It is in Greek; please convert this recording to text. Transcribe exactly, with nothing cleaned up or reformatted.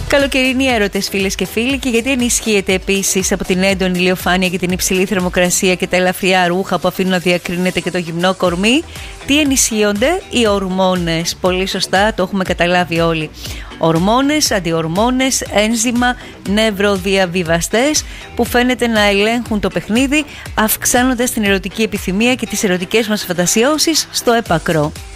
Καλοκαιρινοί έρωτες, φίλες και φίλοι, και γιατί ενισχύεται επίσης από την έντονη ηλιοφάνεια και την υψηλή θερμοκρασία και τα ελαφριά ρούχα που αφήνουν να διακρίνεται και το γυμνό κορμί. Τι ενισχύονται? Οι ορμόνες. Πολύ σωστά, το έχουμε καταλάβει όλοι. Ορμόνες, αντιορμόνες, ένζημα, νευροδιαβιβαστές που φαίνεται να ελέγχουν το παιχνίδι, αυξάνοντας την ερωτική επιθυμία και τις ερωτικές μας φαντασιώσεις στο έπακρο.